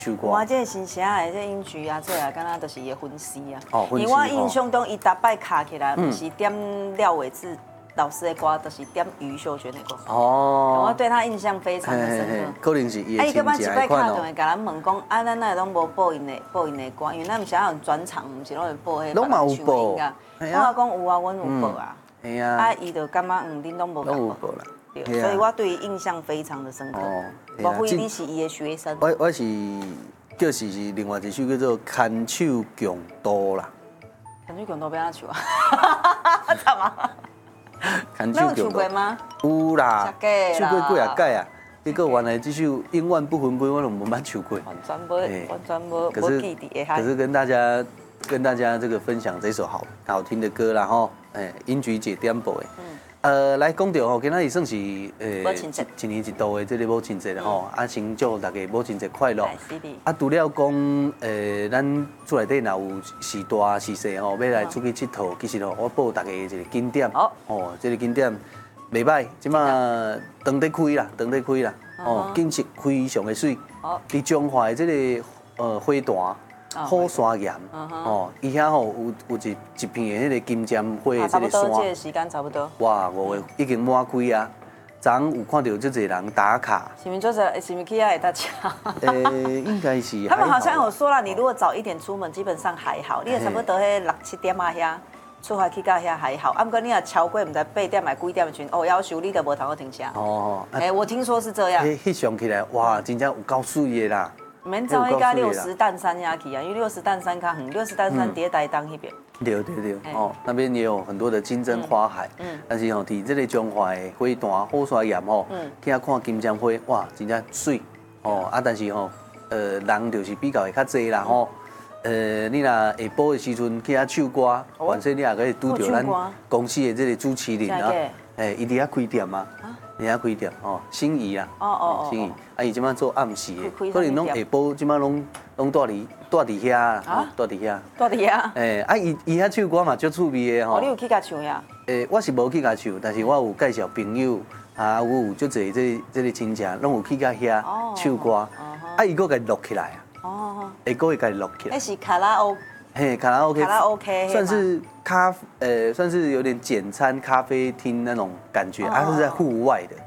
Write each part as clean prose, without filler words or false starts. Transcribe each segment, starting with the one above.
唱歌。 我这新城的这英剧啊，这啊，敢若就是伊的分尸啊。 哦，分尸。 因为我印象中，伊逐摆卡起来，不是点廖伟智老师的歌，就是点余秀娟的歌。 哦。 我对他印象非常的深刻。 可能是伊的伊个摆一亲戚的款哦。 摆卡就会甲咱问讲，啊，咱哪会拢无播因的歌？因为咱毋是啊有转场，毋是拢会播迄。 拢嘛有播。 我讲有啊，阮有播啊。 哎呀。 啊，伊就感觉恁拢无。 拢有播啦。 对，所以我对伊印象非常的深刻。哦。莫非你是伊的学生？ 我是就是另外一首叫做《牵手共度》啦。 牵手共度要安怎唱啊？怎啊？ 牵手共度。 有唱过吗？ 有啦。唱过几啊届啊。结果原来这首《永远不分开》我都无捌唱过。 完全无记伫下。 可是跟大家这个分享这首好听的歌啦吼，英菊姐点播的。来讲到吼，今仔日算是一年一度的这个母亲节啦吼，啊，先祝大家母亲节快乐。啊，除了讲咱厝内底若有时大时细吼，要来出去佚佗，其实吼，我报大家一个景点。哦，这个景点袂歹，即马长在开啦，哦，景色非常的水。伫中华的这个花坛。好山岩哦，伊遐吼有一片的迄个金针花的这个山， 差不多，这个时间差不多。 哇，5月已经满开啊！昨有看到足侪人打卡。 是毋是去遐会搭车？ 应该是。 他们好像有说了，你如果早一点出门，基本上还好。你也差不多迄6、7点啊遐出发去到遐还好。啊，不过你若超过毋知8点还几点的时阵，要求你就无通好停车。哦。我听说是这样。 翕相起来，哇，真正有够水的啦！ 免走迄个60担山遐去啊，因为60担山较远，60担山伫台东迄边。 对，哦，那边也有很多的金针花海。但是吼，伫这个中华的花坛好山岩吼，去遐看金针花，哇，真正水。哦，啊，但是吼，人就是比较会较济啦吼。你若下晡的时阵去遐唱歌，完说你也可以拄到咱公司的这个主持人啊。伊伫遐开店啊。人家开店哦，心仪啊，心仪，啊，伊即摆做暗时的，可能拢下晡即摆拢住伫遐啦，住伫遐。啊，伊遐唱歌嘛足趣味的吼。 你有去甲唱呀？ 我是无去甲唱，但是我有介绍朋友，啊，有足侪这个亲戚，拢有去甲遐唱歌，啊，伊个甲录起来啊，会个会甲录起来。 那是卡拉 OK。 卡拉 OK， 算是算是有点简餐咖啡厅那种感觉，它是在户外的。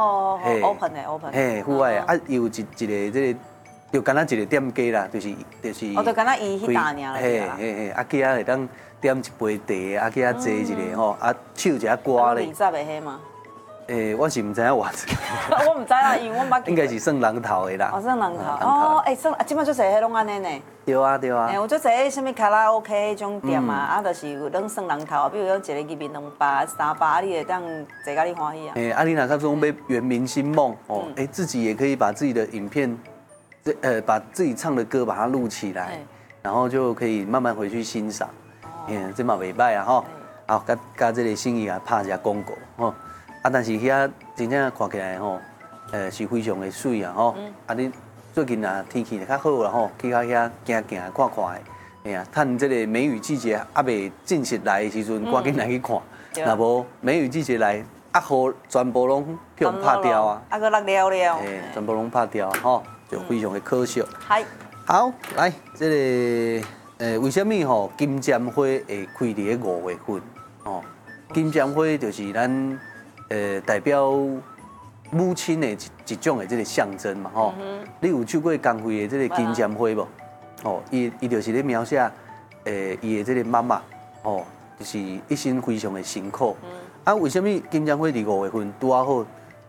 open 的。 户外啊，有一个这个，就敢若一个店家啦，就是。 就敢若伊迄搭尔啦。 啊，去遐会当点一杯茶，啊，去遐坐一下吼，啊，唱一下歌咧。 20的迄吗？ 我是唔知影偌济。 我唔知啦，因为我捌。 应该是算人头的啦。 算人头。即摆做侪迄拢安尼呢。 对啊。 有做侪什么卡拉 OK 迄种店啊，就是拢算人头，比如讲一个入面2巴、3巴，你会当坐甲你欢喜啊。 啊，你若较说要圆明星梦哦，自己也可以把自己的影片，把自己唱的歌把它录起来，然后就可以慢慢回去欣赏。这嘛袂歹啊吼。好，甲这个生意啊拍一下广告吼。啊，但是遐真正看起来吼，是非常的水啊吼。啊，你最近啊天气较好啦吼，去到遐行看看的，哎呀，趁这个梅雨季节还未正式来的时阵，赶紧来去看。若无梅雨季节来，雨全部拢去互拍掉啊。 啊，搁落了。 全部拢拍掉吼，就非常的可惜。 好， 来这个为什么吼金针花会开伫咧5月份？哦，金针花就是咱。代表母亲的一种的这个象征嘛，吼。你有唱过江蕙的这个金针花无？哦，伊就是咧描写，伊的这个妈妈，哦，就是一生非常的辛苦。啊，为什么金针花伫5月份拄好？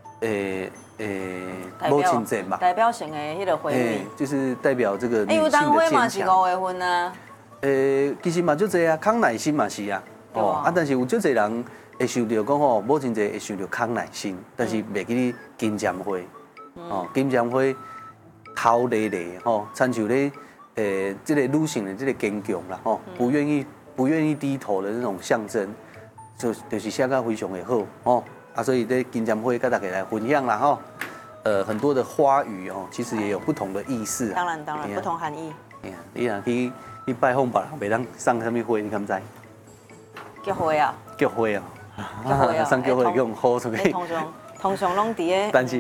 母亲节嘛。 代表性的迄个花语。 就是代表这个女性的坚强。 有当花嘛是5月份啊。 其实嘛足侪啊，康乃馨嘛是啊。啊，但是有足侪人。会想到讲吼，母亲节会想到康乃馨，但是袂记你金针花。金针花头累累吼，参像咧这个女性的这个坚强啦吼，不愿意低头的那种象征，就是写得非常的好哦。啊，所以这金针花跟大家来分享啦吼。很多的花语哦，其实也有不同的意思。 当然，不同含义。 你若去拜访别人，袂当送什么花，你敢知？ 菊花啊。 菊花啊。上叫花用好出去。 通常拢伫个。 但是